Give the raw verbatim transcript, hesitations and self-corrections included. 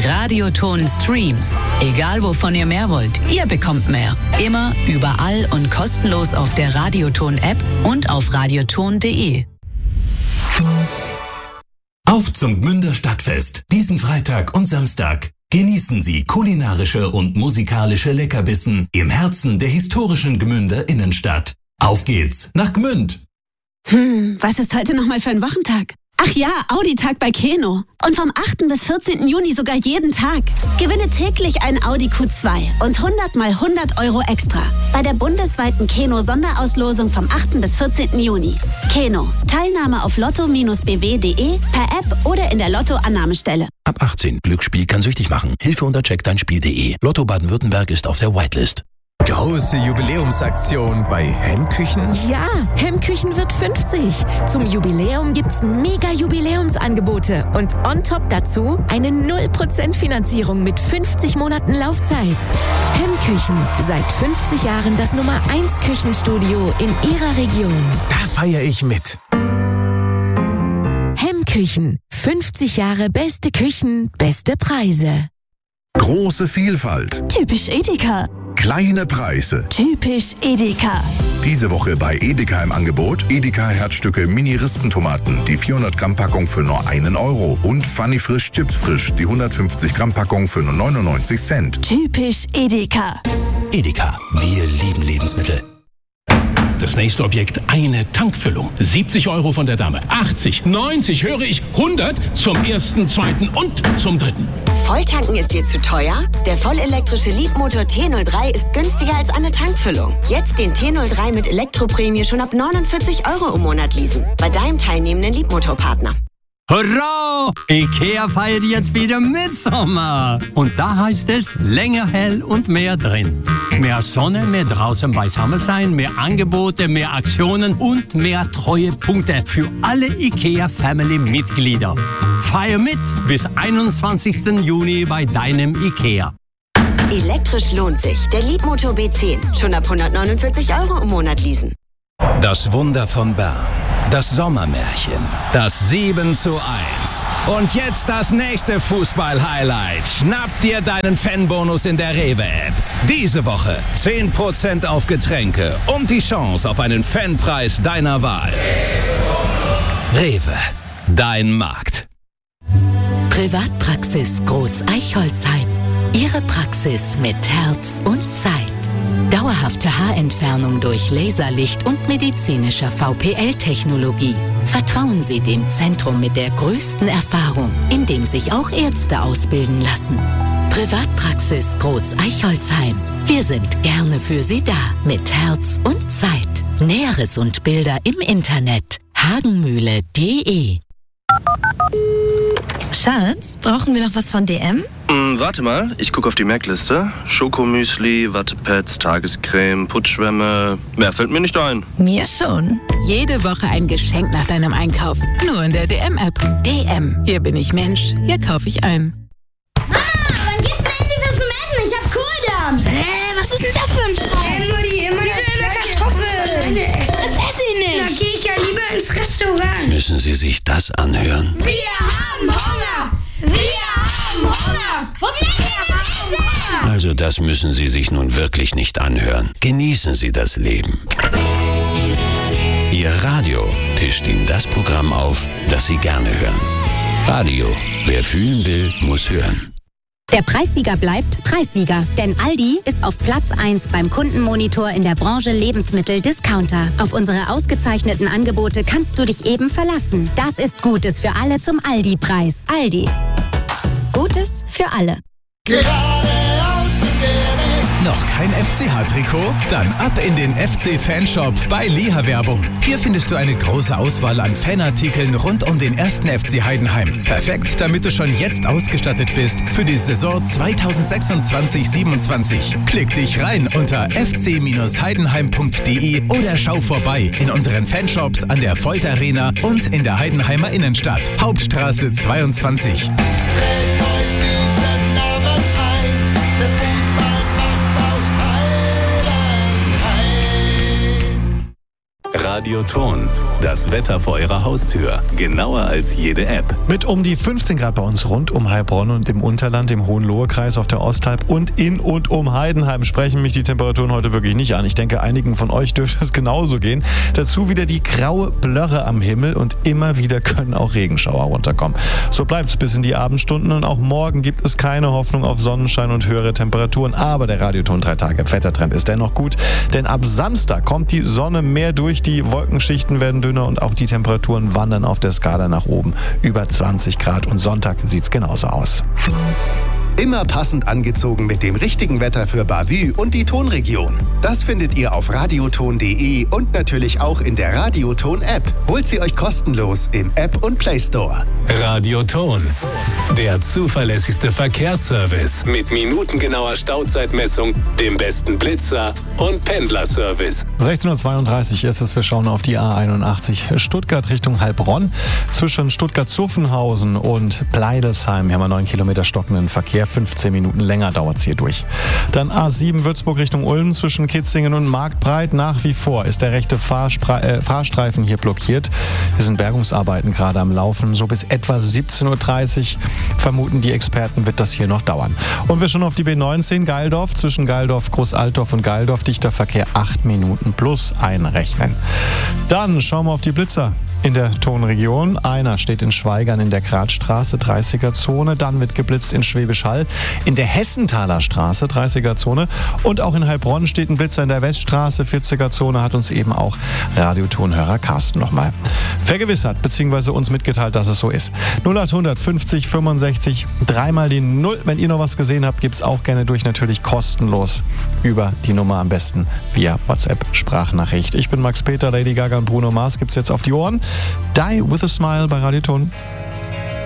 Radioton Streams. Egal wovon ihr mehr wollt, ihr bekommt mehr. Immer, überall und kostenlos auf der Radioton-App und auf radioton punkt de. Auf zum Gmünder Stadtfest. Diesen Freitag und Samstag. Genießen Sie kulinarische und musikalische Leckerbissen im Herzen der historischen Gmünder Innenstadt. Auf geht's nach Gmünd! Hm, was ist heute nochmal für ein Wochentag? Ach ja, Audi-Tag bei Keno. Und vom achten bis vierzehnten Juni sogar jeden Tag. Gewinne täglich ein Audi Q zwei und hundert mal hundert Euro extra. Bei der bundesweiten Keno-Sonderauslosung vom achten bis vierzehnten Juni. Keno. Teilnahme auf lotto Bindestrich b w punkt de, per App oder in der Lotto-Annahmestelle. Ab achtzehn. Glücksspiel kann süchtig machen. Hilfe unter check dein Spiel punkt de. Lotto Baden-Württemberg ist auf der Whitelist. Große Jubiläumsaktion bei Hemmküchen? Ja, Hemmküchen wird fünfzig. Zum Jubiläum gibt's mega Jubiläumsangebote und on top dazu eine null Prozent Finanzierung mit fünfzig Monaten Laufzeit. Hemmküchen, seit fünfzig Jahren das Nummer eins Küchenstudio in Ihrer Region. Da feiere ich mit. Hemmküchen, fünfzig Jahre beste Küchen, beste Preise. Große Vielfalt. Typisch Edeka. Kleine Preise. Typisch Edeka. Diese Woche bei Edeka im Angebot Edeka Herzstücke Mini-Rispentomaten, die vierhundert Gramm Packung für nur einen Euro und Funny Frisch Chips Frisch, die hundertfünfzig Gramm Packung für nur neunundneunzig Cent. Typisch Edeka. Edeka, wir lieben Lebensmittel. Das nächste Objekt, eine Tankfüllung. siebzig Euro von der Dame. achtzig, neunzig, höre ich, hundert zum ersten, zweiten und zum dritten. Volltanken ist dir zu teuer? Der vollelektrische Leapmotor T null drei ist günstiger als eine Tankfüllung. Jetzt den T null drei mit Elektroprämie schon ab neunundvierzig Euro im Monat leasen. Bei deinem teilnehmenden Leapmotor-Partner. Hurra! Ikea feiert jetzt wieder Mitsommer. Und da heißt es länger hell und mehr drin. Mehr Sonne, mehr draußen beisammen sein, mehr Angebote, mehr Aktionen und mehr Treuepunkte für alle Ikea-Family-Mitglieder. Feier mit bis einundzwanzigsten Juni bei deinem Ikea. Elektrisch lohnt sich. Der Leapmotor B zehn. Schon ab hundertneunundvierzig Euro im Monat leasen. Das Wunder von Bern. Das Sommermärchen. Das sieben zu eins. Und jetzt das nächste Fußball-Highlight. Schnapp dir deinen Fanbonus in der Rewe-App. Diese Woche zehn Prozent auf Getränke und die Chance auf einen Fanpreis deiner Wahl. Rewe. Dein Markt. Privatpraxis Groß Eichholzheim. Ihre Praxis mit Herz und Zeit. Dauerhafte Haarentfernung durch Laserlicht und medizinischer V P L-Technologie. Vertrauen Sie dem Zentrum mit der größten Erfahrung, in dem sich auch Ärzte ausbilden lassen. Privatpraxis Groß Eichholzheim. Wir sind gerne für Sie da, mit Herz und Zeit. Näheres und Bilder im Internet. hagenmühle punkt de. Schatz, brauchen wir noch was von D M? Mm, warte mal, ich gucke auf die Merkliste. Schokomüsli, Wattepads, Tagescreme, Putzschwämme. Mehr fällt mir nicht ein. Mir schon. Jede Woche ein Geschenk nach deinem Einkauf. Nur in der D M-App. D M. Hier bin ich Mensch. Hier kaufe ich ein. Mama, wann gibt's denn endlich was zum Essen? Ich hab Kohldampf. Hä, was ist denn das für ein Scheiß? Hey, Mutti, immer dieselbe Kartoffel. Das esse ich nicht. Dann gehe ich ja lieber ins Restaurant. Müssen Sie sich das anhören? Wir haben Hunger. Wir haben Hunger. Wo bleibt denn das Essen? Also das müssen Sie sich nun wirklich nicht anhören. Genießen Sie das Leben. Ihr Radio tischt Ihnen das Programm auf, das Sie gerne hören. Radio. Wer fühlen will, muss hören. Der Preissieger bleibt Preissieger, denn Aldi ist auf Platz eins beim Kundenmonitor in der Branche Lebensmittel-Discounter. Auf unsere ausgezeichneten Angebote kannst du dich eben verlassen. Das ist Gutes für alle zum Aldi-Preis. Aldi. Gutes für alle. Noch kein F C H-Trikot? Dann ab in den F C-Fanshop bei Liha Werbung. Hier findest du eine große Auswahl an Fanartikeln rund um den ersten F C Heidenheim. Perfekt, damit du schon jetzt ausgestattet bist für die Saison zweitausendsechsundzwanzig siebenundzwanzig. Klick dich rein unter f c heidenheim punkt de oder schau vorbei in unseren Fanshops an der Volt Arena und in der Heidenheimer Innenstadt. Hauptstraße zweiundzwanzig. Radioton. Das Wetter vor Ihrer Haustür. Genauer als jede App. Mit um die fünfzehn Grad bei uns rund um Heilbronn und im Unterland, im Hohenlohe-Kreis auf der Osthalb und in und um Heidenheim sprechen mich die Temperaturen heute wirklich nicht an. Ich denke, einigen von euch dürfte es genauso gehen. Dazu wieder die graue Blöre am Himmel und immer wieder können auch Regenschauer runterkommen. So bleibt es bis in die Abendstunden und auch morgen gibt es keine Hoffnung auf Sonnenschein und höhere Temperaturen. Aber der Radioton drei Tage Wettertrend ist dennoch gut, denn ab Samstag kommt die Sonne mehr durch, die Wolkenschichten werden dünner und auch die Temperaturen wandern auf der Skala nach oben. Über zwanzig Grad und Sonntag sieht es genauso aus. Immer passend angezogen mit dem richtigen Wetter für Bavü und die Tonregion. Das findet ihr auf radioton punkt de und natürlich auch in der Radioton-App. Holt sie euch kostenlos im App und Play Store. Radioton, der zuverlässigste Verkehrsservice mit minutengenauer Stauzeitmessung, dem besten Blitzer und Pendlerservice. sechzehn Uhr zweiunddreißig ist es, wir schauen auf die A einundachtzig Stuttgart Richtung Heilbronn. Zwischen Stuttgart-Zuffenhausen und Pleidelsheim haben wir neun Kilometer stockenden Verkehr. fünfzehn Minuten länger dauert es hier durch. Dann A sieben Würzburg Richtung Ulm zwischen Kitzingen und Marktbreit. Nach wie vor ist der rechte Fahrspre- äh, Fahrstreifen hier blockiert. Hier sind Bergungsarbeiten gerade am Laufen. So bis etwa siebzehn Uhr dreißig vermuten die Experten, wird das hier noch dauern. Und wir schauen auf die B neunzehn Geildorf zwischen Geildorf, Großaltdorf und Geildorf. Dichter Verkehr acht Minuten plus einrechnen. Dann schauen wir auf die Blitzer in der Tonregion. Einer steht in Schweigern in der Gradstraße, dreißiger Zone. Dann wird geblitzt in Schwäbisch Hall in der Hessenthaler Straße, dreißiger Zone. Und auch in Heilbronn steht ein Blitzer in der Weststraße, vierziger Zone, hat uns eben auch Radiotonhörer Carsten nochmal vergewissert, beziehungsweise uns mitgeteilt, dass es so ist. null acht fünfzig fünfundsechzig, dreimal die Null. Wenn ihr noch was gesehen habt, gibt's auch gerne durch, natürlich kostenlos über die Nummer, am besten via WhatsApp-Sprachnachricht. Ich bin Max Peter, Lady Gaga und Bruno Mars gibt's jetzt auf die Ohren. Die with a Smile bei Radioton.